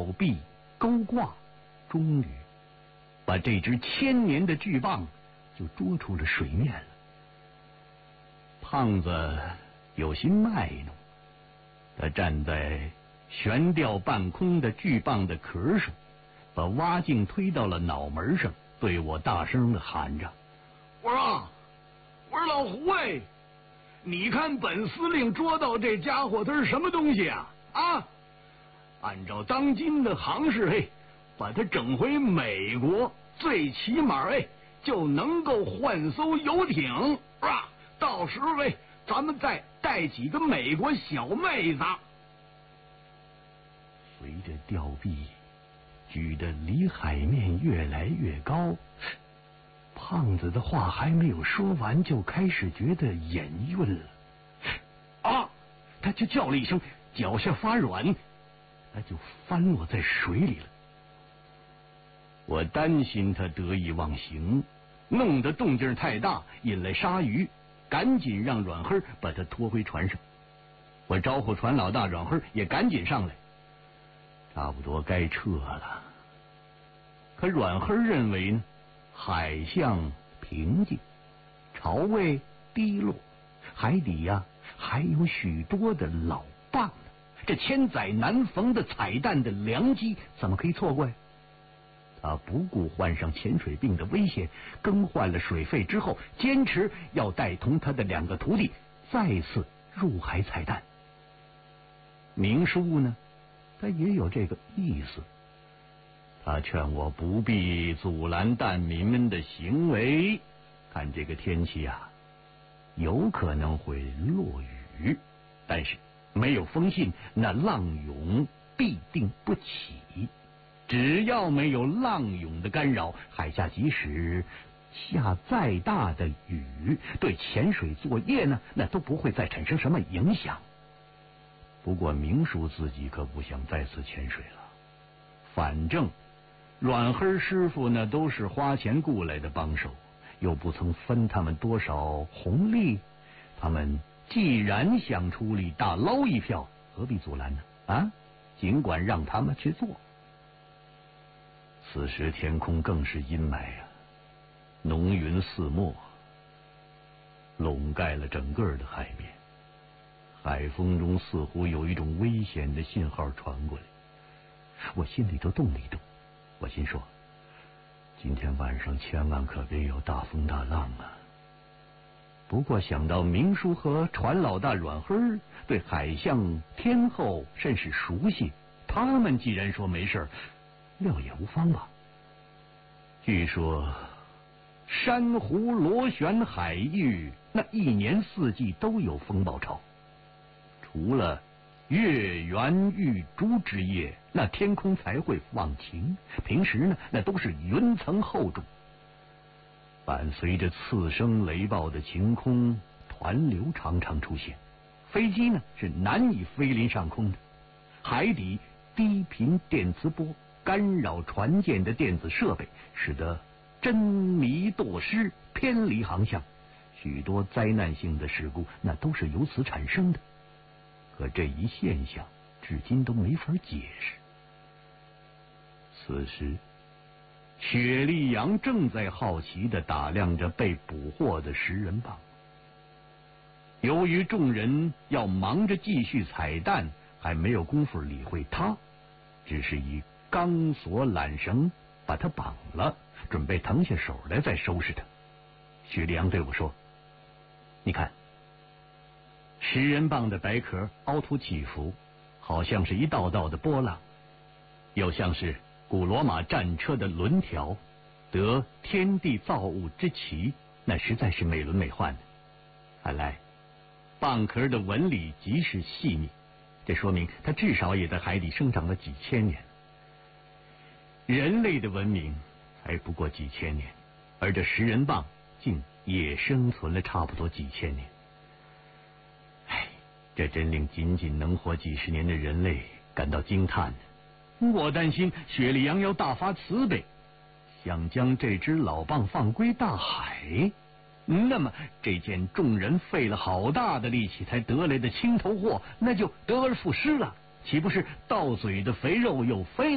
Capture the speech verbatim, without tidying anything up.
臂勾挂，终于把这只千年的巨蚌就捉出了水面了。胖子有心卖弄，他站在悬吊半空的巨蚌的壳上，把蛙镜推到了脑门上，对我大声的喊着：“我说啊，我说老胡哎，你看本司令捉到这家伙，他是什么东西啊？啊，按照当今的行市，嘿，把他整回美国，最起码哎就能够换艘游艇，是吧？到时候哎，咱们再带几个美国小妹子。”随着吊臂举得离海面越来越高，胖子的话还没有说完，就开始觉得眼晕了。啊！他就叫了一声，脚下发软，他就翻落在水里了。我担心他得意忘形，弄得动静太大，引来鲨鱼，赶紧让阮黑把他拖回船上。我招呼船老大阮黑也赶紧上来，差不多该撤了。可阮黑认为呢，海象平静，潮位低落，海底呀、啊、还有许多的老蚌呢，这千载难逢的彩蛋的良机怎么可以错过呀？他不顾患上潜水病的危险，更换了水费之后，坚持要带同他的两个徒弟再次入海采蛋。明叔呢，他也有这个意思，他劝我不必阻拦蛋民们的行为，看这个天气啊，有可能会落雨，但是没有风信，那浪涌必定不起。只要没有浪涌的干扰，海下即使下再大的雨，对潜水作业呢，那都不会再产生什么影响。不过明叔自己可不想再次潜水了，反正阮黑师傅呢都是花钱雇来的帮手，又不曾分他们多少红利，他们既然想出力大捞一票，何必阻拦呢？啊，尽管让他们去做。此时天空更是阴霾啊，浓云四没，笼盖了整个的海面。海风中似乎有一种危险的信号传过来，我心里头动了一动。我心说，今天晚上千万可别有大风大浪啊！不过想到明叔和船老大阮黑对海象天候甚是熟悉，他们既然说没事，料也无妨吧。据说珊瑚螺旋海域那一年四季都有风暴潮，除了月圆玉珠之夜，那天空才会放晴，平时呢那都是云层厚重。伴随着次生雷暴的晴空，团流常常出现，飞机呢是难以飞临上空的，海底低频电磁波干扰船舰的电子设备，使得针迷舵失，偏离航向，许多灾难性的事故那都是由此产生的。可这一现象至今都没法解释。此时雪莉杨正在好奇地打量着被捕获的食人蚌。由于众人要忙着继续采蛋，还没有功夫理会他，只是以钢索缆绳把他绑了，准备腾下手来再收拾他。雪莉杨对我说：“你看，食人蚌的白壳凹凸起伏，好像是一道道的波浪，又像是古罗马战车的轮条，得天地造物之奇，那实在是美轮美奂的。看来蚌壳的纹理极是细腻，这说明它至少也在海底生长了几千年。人类的文明还不过几千年，而这食人蚌竟也生存了差不多几千年。唉，这真令仅仅能活几十年的人类感到惊叹。我担心雪莉杨要大发慈悲，想将这只老蚌放归大海，那么这件众人费了好大的力气才得来的青头货，那就得而复失了，岂不是到嘴的肥肉又飞